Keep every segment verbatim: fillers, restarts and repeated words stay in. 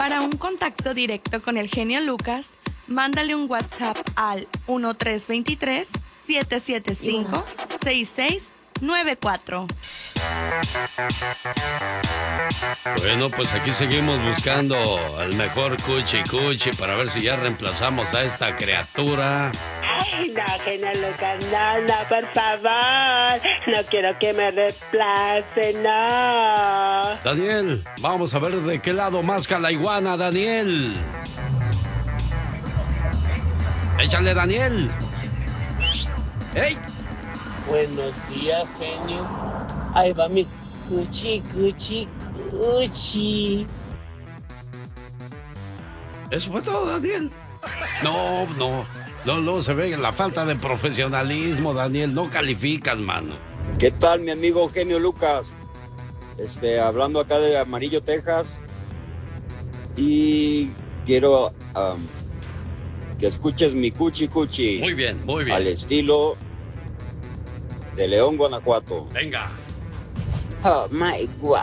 Para un contacto directo con el genio Lucas, mándale un WhatsApp al uno tres dos tres, siete siete cinco, seis seis nueve cuatro. Bueno, pues aquí seguimos buscando al mejor Cuchi Cuchi para ver si ya reemplazamos a esta criatura. Ay, no, genio Lucas, no, no, por favor. No quiero que me reemplace, no. Daniel, vamos a ver de qué lado masca la iguana, Daniel. Échale, Daniel. ¡Ey! Buenos días, genio. Ahí va mi cuchi, cuchi, cuchi. ¿Eso fue todo, Daniel? No, no. No, no, se ve la falta de profesionalismo, Daniel. No calificas, mano. ¿Qué tal, mi amigo genio Lucas? Este, hablando acá de Amarillo, Texas. Y quiero um, que escuches mi cuchi cuchi. Muy bien, muy bien. Al estilo de León, Guanajuato. Venga. Oh my wow.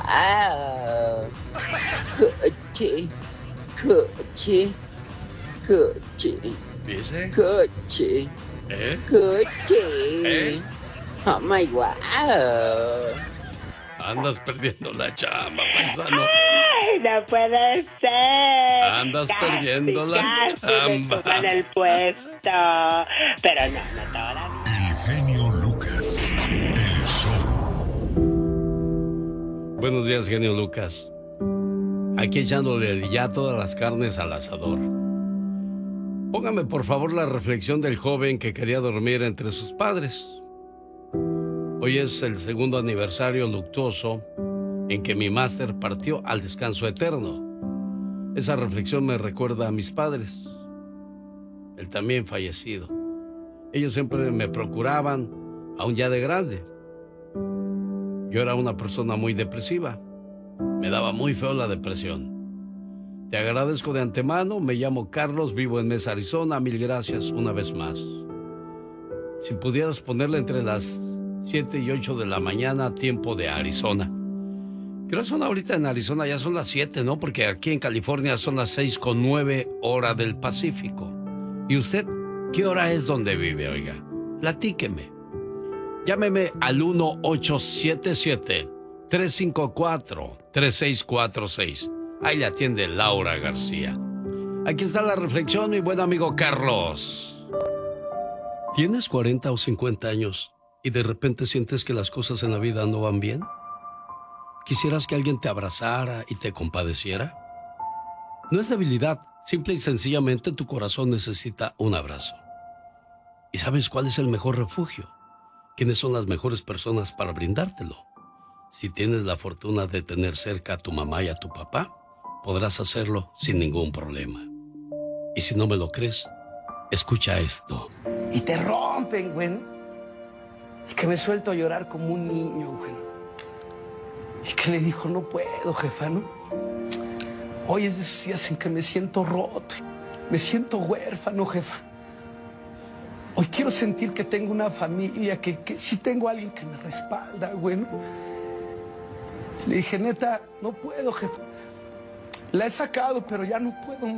Cuchi, cuchi, cuchi. ¿Dice? Cuchi. ¿Eh? Cuchi. ¿Eh? Oh my wow. Andas perdiendo la chamba, paisano. Ay, no puede ser. Andas Casi, perdiendo la casi me chamba. toman el puesto. Pero no, no todavía. El genio Lucas, el show. Buenos días, genio Lucas. Aquí echándole ya todas las carnes al asador. Póngame por favor la reflexión del joven que quería dormir entre sus padres. Hoy es el segundo aniversario luctuoso en que mi máster partió al descanso eterno. Esa reflexión me recuerda a mis padres, el también fallecido. Ellos siempre me procuraban, aún ya de grande. Yo era una persona muy depresiva. Me daba muy feo la depresión. Te agradezco de antemano, me llamo Carlos, vivo en Mesa, Arizona, mil gracias una vez más. Si pudieras ponerle entre las siete y ocho de la mañana, tiempo de Arizona. Creo que son ahorita en Arizona, ya son las siete, ¿no? Porque aquí en California son las seis con nueve hora del Pacífico. ¿Y usted qué hora es donde vive, oiga? Platíqueme. Llámeme al uno ocho siete siete, tres cinco cuatro, tres seis cuatro seis. Ahí le atiende Laura García. Aquí está la reflexión, mi buen amigo Carlos. ¿Tienes cuarenta o cincuenta años y de repente sientes que las cosas en la vida no van bien? ¿Quisieras que alguien te abrazara y te compadeciera? No es debilidad, simple y sencillamente tu corazón necesita un abrazo. ¿Y sabes cuál es el mejor refugio? ¿Quiénes son las mejores personas para brindártelo? Si tienes la fortuna de tener cerca a tu mamá y a tu papá, podrás hacerlo sin ningún problema. Y si no me lo crees, escucha esto. Y te rompen, güey. Y que me suelto a llorar como un niño, güey. Y que le dijo, no puedo, jefa, ¿no? Hoy es de esos días en que me siento roto. Me siento huérfano, jefa. Hoy quiero sentir que tengo una familia, que, que sí tengo a alguien que me respalda, güey, ¿no? Le dije, neta, no puedo, jefa. La he sacado, pero ya no puedo